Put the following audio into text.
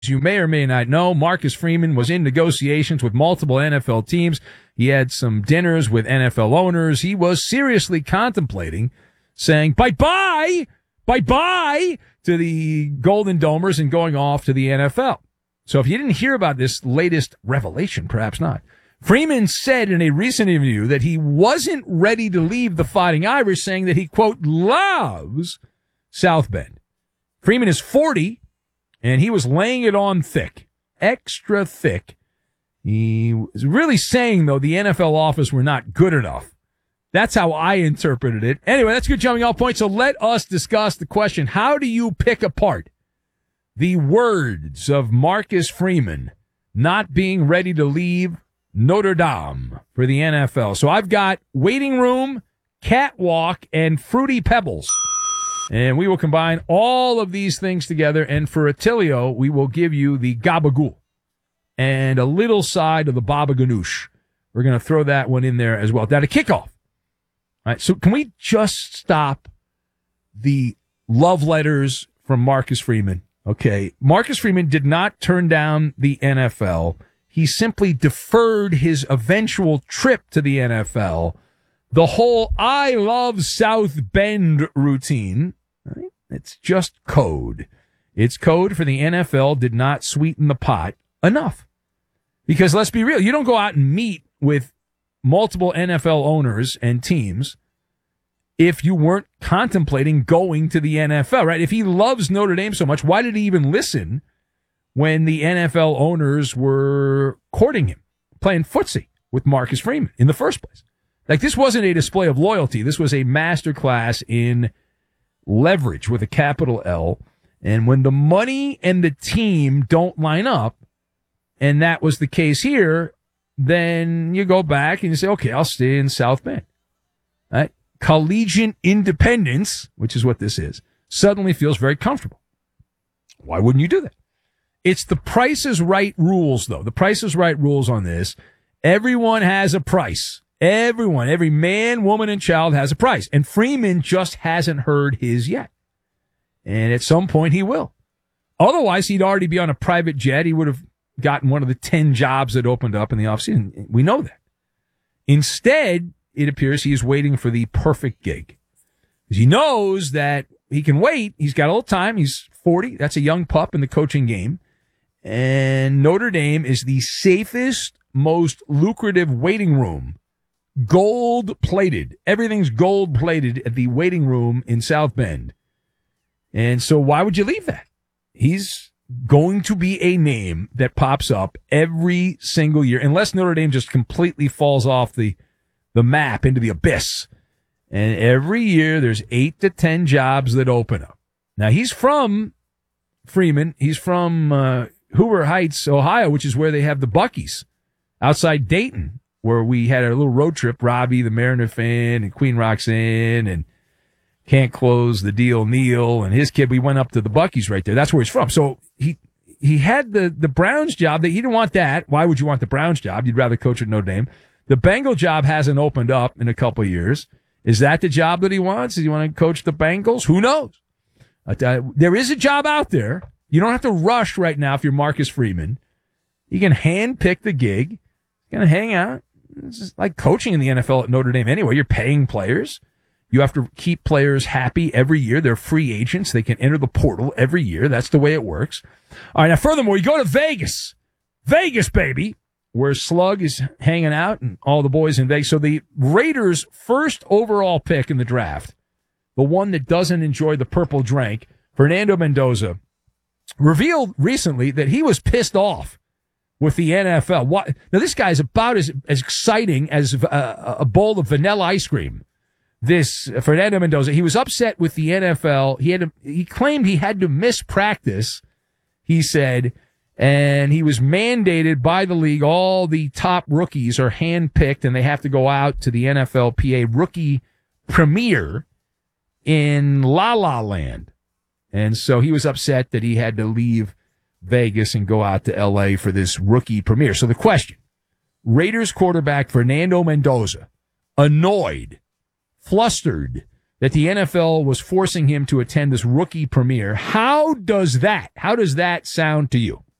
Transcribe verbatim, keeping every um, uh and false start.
As you may or may not know, Marcus Freeman was in negotiations with multiple N F L teams. He had some dinners with N F L owners. He was seriously contemplating saying bye-bye, bye-bye to the Golden Domers and going off to the N F L. So if you didn't hear about this latest revelation, perhaps not. Freeman said in a recent interview that he wasn't ready to leave the Fighting Irish, saying that he, quote, loves South Bend. Freeman is forty. And he was laying it on thick, extra thick. He was really saying, though, the N F L office were not good enough. That's how I interpreted it. Anyway, that's a good jumping off point. So let us discuss the question, how do you pick apart the words of Marcus Freeman not being ready to leave Notre Dame for the N F L? So I've got waiting room, catwalk, and fruity pebbles. And we will combine all of these things together. And for Attilio, we will give you the gabagool and a little side of the baba ganoush. We're going to throw that one in there as well. Now, to kick off. All right, so can we just stop the love letters from Marcus Freeman? Okay, Marcus Freeman did not turn down the N F L. He simply deferred his eventual trip to the N F L. The whole I love South Bend routine, right? It's just code. It's code for the N F L did not sweeten the pot enough. Because let's be real, you don't go out and meet with multiple N F L owners and teams if you weren't contemplating going to the N F L, right? If he loves Notre Dame so much, why did he even listen when the N F L owners were courting him, playing footsie with Marcus Freeman in the first place? Like, this wasn't a display of loyalty. This was a masterclass in leverage with a capital L. And when the money and the team don't line up, and that was the case here, then you go back and you say, okay, I'll stay in South Bend. Right? Collegiate independence, which is what this is, suddenly feels very comfortable. Why wouldn't you do that? It's the Price is Right rules, though. The Price is Right rules on this. Everyone has a price. Everyone, every man, woman, and child has a price. And Freeman just hasn't heard his yet. And at some point he will. Otherwise, he'd already be on a private jet. He would have gotten one of the ten jobs that opened up in the offseason. We know that. Instead, it appears he is waiting for the perfect gig. Because he knows that he can wait. He's got a little time. He's forty. That's a young pup in the coaching game. And Notre Dame is the safest, most lucrative waiting room. Gold-plated. Everything's gold-plated at the waiting room in South Bend. And so why would you leave that? He's going to be a name that pops up every single year, unless Notre Dame just completely falls off the, the map into the abyss. And every year there's eight to ten jobs that open up. Now, he's from Freeman. He's from uh, Hoover Heights, Ohio, which is where they have the Buc-ee's outside Dayton, where we had a little road trip, Robbie, the Mariner fan, and Queen Roxanne, and Can't Close the Deal, Neil, and his kid. We went up to the Buc-ee's right there. That's where he's from. So he he had the, the Browns job. That he didn't want that. Why would you want the Browns job? You'd rather coach at Notre Dame. The Bengal job hasn't opened up in a couple of years. Is that the job that he wants? Does he want to coach the Bengals? Who knows? Uh, there is a job out there. You don't have to rush right now if you're Marcus Freeman. You can handpick the gig. You're going to hang out. It's just like coaching in the N F L at Notre Dame anyway. You're paying players. You have to keep players happy every year. They're free agents. They can enter the portal every year. That's the way it works. All right, now furthermore, you go to Vegas. Vegas, baby, where Slug is hanging out and all the boys in Vegas. So the Raiders' first overall pick in the draft, the one that doesn't enjoy the purple drink, Fernando Mendoza, revealed recently that he was pissed off with the N F L. What? Now, this guy is about as, as exciting as a, a bowl of vanilla ice cream. This uh, Fernando Mendoza, he was upset with the N F L. He had to, he claimed he had to miss practice, he said, and he was mandated by the league. All the top rookies are handpicked, and they have to go out to the N F L P A rookie premiere in La La Land. And so he was upset that he had to leave Vegas and go out to L A for this rookie premiere. So the question, Raiders quarterback Fernando Mendoza, annoyed, flustered that the N F L was forcing him to attend this rookie premiere. How does that, how does that sound to you?